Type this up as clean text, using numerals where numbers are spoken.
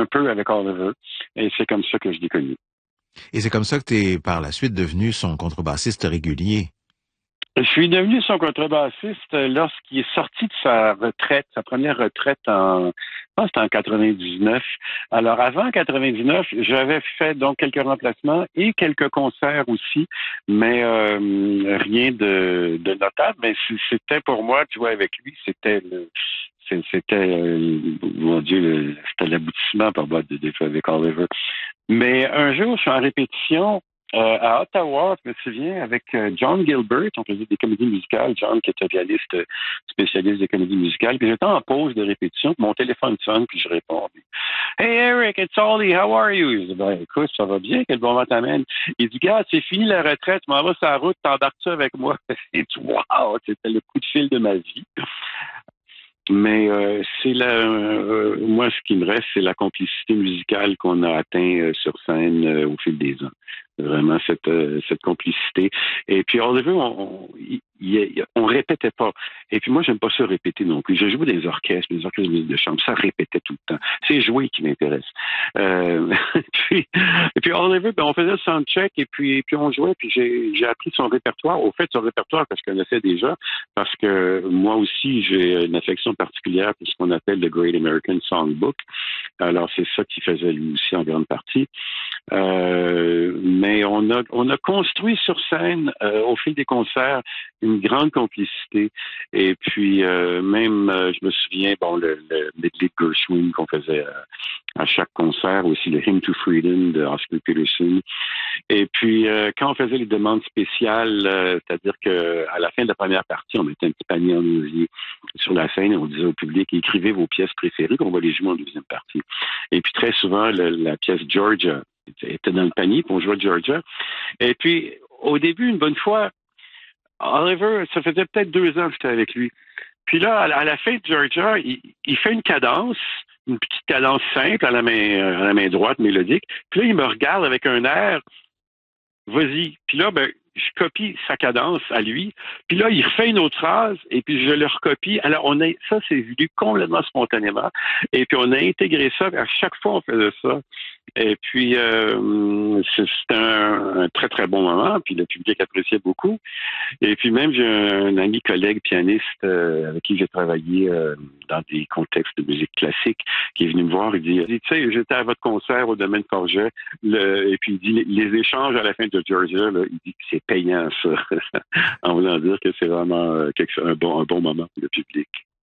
un peu avec Oliver, et c'est comme ça que je l'ai connu. Et c'est comme ça que tu es par la suite devenu son contrebassiste régulier. Je suis devenu son contrebassiste lorsqu'il est sorti de sa retraite, sa première retraite je pense que c'était en 99. Alors avant 99, j'avais fait donc quelques remplacements et quelques concerts aussi, mais rien de notable. Mais c'était pour moi, tu vois, avec lui, c'était mon Dieu, c'était l'aboutissement par boîte de défaut avec Oliver. Mais un jour, je suis en répétition à Ottawa, je me souviens, avec John Gilbert, on faisait des comédies musicales, John qui était pianiste spécialiste des comédies musicales, puis j'étais en pause de répétition, puis mon téléphone sonne, puis je réponds. Hey Eric, it's Ollie, how are you? Je dis, ben écoute, ça va bien, quel bon vent t'amène? Il dit, gars, c'est fini la retraite, m'en vas sur la route, t'embarques-tu avec moi? Et tu wow, c'était le coup de fil de ma vie. Mais moi, ce qui me reste, c'est la complicité musicale qu'on a atteint sur scène au fil des ans. Vraiment cette complicité. Et puis Oliver, on répétait pas. Et puis moi, j'aime pas ça répéter non plus. Je joue des orchestres de musique de chambre, ça répétait tout le temps. C'est jouer qui m'intéresse. Et puis Oliver, ben, on faisait le soundcheck et puis on jouait. Puis j'ai appris son répertoire. Au fait, son répertoire que je connaissais déjà, parce que moi aussi, j'ai une affection particulière pour ce qu'on appelle le Great American Songbook. Alors c'est ça qu'il faisait lui aussi en grande partie. Mais on a construit sur scène au fil des concerts une grande complicité. Et puis je me souviens, bon, le medley de Gershwin qu'on faisait à chaque concert, aussi le Hymn to Freedom de Oscar Peterson. Et puis quand on faisait les demandes spéciales, c'est-à-dire que à la fin de la première partie, on mettait un petit panier en osier sur la scène et on disait au public, écrivez vos pièces préférées, qu'on va les jouer en deuxième partie. Et puis très souvent, la pièce Georgia était dans le panier, puis on jouait Georgia. Et puis, au début, une bonne fois, Oliver, ça faisait peut-être 2 ans que j'étais avec lui. Puis là, à la fin de Georgia, il fait une cadence, une petite cadence simple à la main droite, mélodique. Puis là, il me regarde avec un air, vas-y. Puis là, ben, je copie sa cadence à lui. Puis là, il refait une autre phrase et puis je le recopie. Alors, ça, c'est venu complètement spontanément. Et puis, on a intégré ça. À chaque fois, on faisait ça. Et puis, c'était un très, très bon moment. Puis, le public appréciait beaucoup. Et puis, même, j'ai un ami collègue pianiste avec qui j'ai travaillé dans des contextes de musique classique qui est venu me voir. Il dit, tu sais, j'étais à votre concert au domaine Forget. Et puis, il dit, les échanges à la fin de Georgia, là, il dit que c'est payant, ça. En voulant dire que c'est vraiment un bon moment pour le public.